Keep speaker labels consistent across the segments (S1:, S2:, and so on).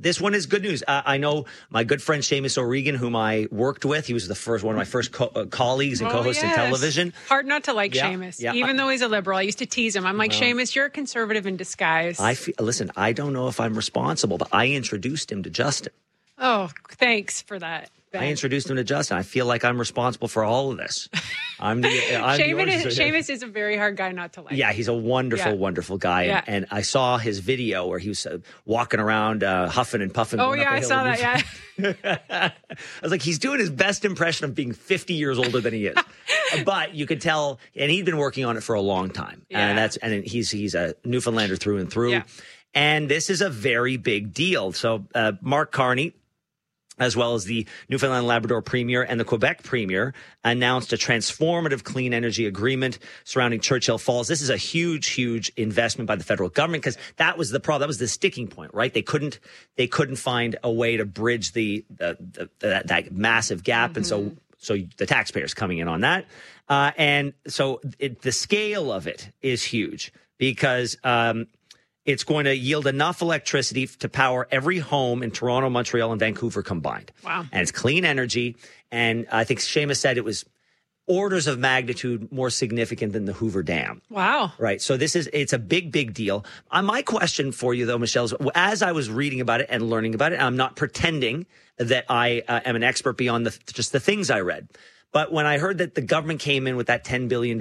S1: this one is good news. I know my good friend Seamus O'Regan, whom I worked with. He was one of my first colleagues and co-hosts in television.
S2: Hard not to like Seamus, even though he's a liberal. I used to tease him. I'm like, Seamus, you're a conservative in disguise.
S1: Listen, I don't know if I'm responsible, but I introduced him to Justin.
S2: Oh, thanks for that.
S1: I introduced him to Justin. I feel like I'm responsible for all of this.
S2: Seamus is a very hard guy not to like.
S1: Yeah, he's a wonderful, wonderful guy.
S2: Yeah.
S1: And I saw his video where he was walking around huffing and puffing.
S2: Oh, yeah, I saw that,
S1: I was like, he's doing his best impression of being 50 years older than he is. But you could tell, and he'd been working on it for a long time.
S2: Yeah.
S1: And he's a Newfoundlander through and through.
S2: Yeah.
S1: And this is a very big deal. So Mark Carney, as well as the Newfoundland and Labrador Premier and the Quebec Premier, announced a transformative clean energy agreement surrounding Churchill Falls. This is a huge, huge investment by the federal government because that was the problem. That was the sticking point, right? They couldn't find a way to bridge that massive gap,
S2: mm-hmm.
S1: and so the taxpayers coming in on that, and so the scale of it is huge because. It's going to yield enough electricity to power every home in Toronto, Montreal, and Vancouver combined.
S2: Wow.
S1: And it's clean energy. And I think Seamus said it was orders of magnitude more significant than the Hoover Dam.
S2: Wow.
S1: Right. So it's a big, big deal. My question for you, though, Michelle, is as I was reading about it and learning about it, I'm not pretending that I am an expert beyond just the things I read. But when I heard that the government came in with that $10 billion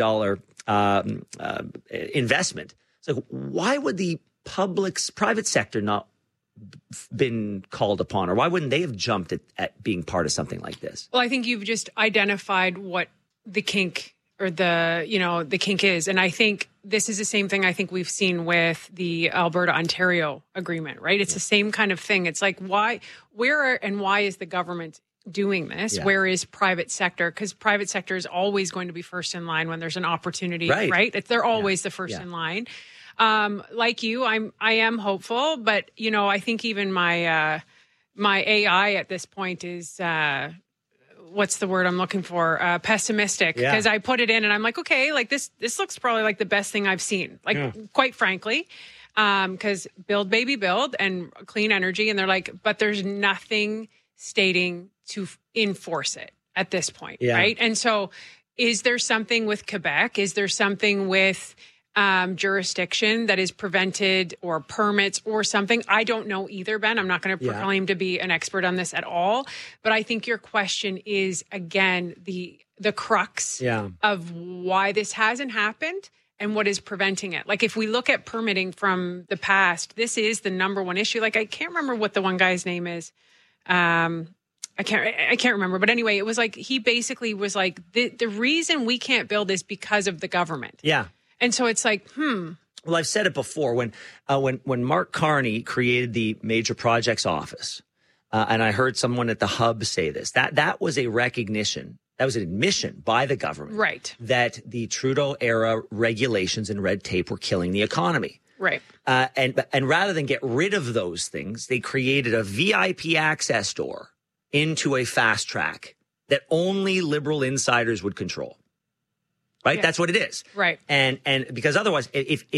S1: investment, it's like, why would the private sector not been called upon, or why wouldn't they have jumped at being part of something like this?
S2: Well, I think you've just identified what the kink or the kink is. And I think this is the same thing I think we've seen with the Alberta-Ontario agreement, right? It's the same kind of thing. It's like, why is the government doing this?
S1: Yeah.
S2: Where is private sector? Because private sector is always going to be first in line when there's an opportunity, right? They're always the first in line. Like you, I am hopeful, but I think even my AI at this point is what's the word I'm looking for? Pessimistic, because I put it in and I'm like, okay, like this looks probably like the best thing I've seen, quite frankly, because build baby build and clean energy, and they're like, but there's nothing stating to enforce it at this point, right? And so, is there something with Quebec? Is there something with jurisdiction that is prevented or permits or something? I don't know either, Ben. I'm not going to proclaim to be an expert on this at all. But I think your question is, again, the crux of why this hasn't happened and what is preventing it. Like, if we look at permitting from the past, this is the number one issue. Like, I can't remember what the one guy's name is. I can't remember. But anyway, it was like, he basically was like, the reason we can't build is because of the government.
S1: Yeah.
S2: And so it's like,
S1: Well, I've said it before. When Mark Carney created the Major Projects Office, and I heard someone at the Hub say this, that was a recognition, that was an admission by the government,
S2: right,
S1: that the Trudeau era regulations and red tape were killing the economy.
S2: Right.
S1: And rather than get rid of those things, they created a VIP access door into a fast track that only liberal insiders would control. Right. Yeah. That's what it is.
S2: Right.
S1: And because otherwise,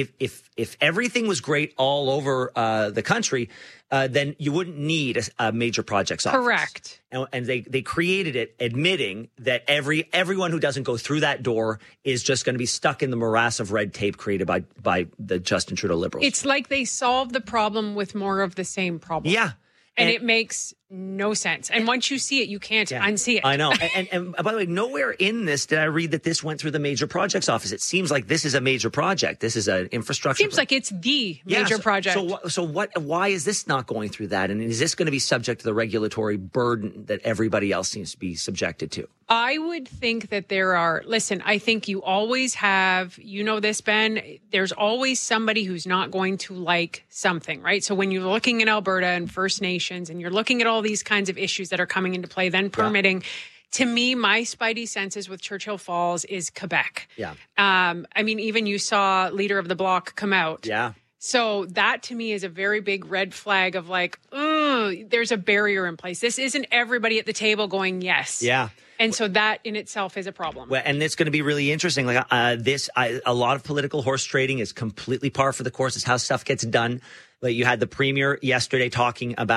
S1: if everything was great all over the country, then you wouldn't need a major projects office.
S2: Correct.
S1: And they created it admitting that everyone who doesn't go through that door is just going to be stuck in the morass of red tape created by the Justin Trudeau Liberals.
S2: It's like they solved the problem with more of the same problem.
S1: Yeah.
S2: And it makes no sense. And once you see it, you can't unsee it.
S1: I know. And by the way, nowhere in this did I read that this went through the Major Projects Office. It seems like this is a major project. This is an infrastructure.
S2: Seems like it's the major project.
S1: Why is this not going through that? And is this going to be subject to the regulatory burden that everybody else seems to be subjected to?
S2: I would think that I think you always have, this, Ben, there's always somebody who's not going to like something, right? So when you're looking at Alberta and First Nations and you're looking at all these kinds of issues that are coming into play, then permitting, to me, my spidey senses with Churchill Falls is Quebec.
S1: Yeah.
S2: Even you saw Leader of the Bloc come out.
S1: Yeah.
S2: So that to me is a very big red flag of like, there's a barrier in place. This isn't everybody at the table going yes.
S1: Yeah.
S2: And so that in itself is a problem.
S1: Well, and it's going to be really interesting. Like a lot of political horse trading is completely par for the course. It's how stuff gets done. But you had the premier yesterday talking about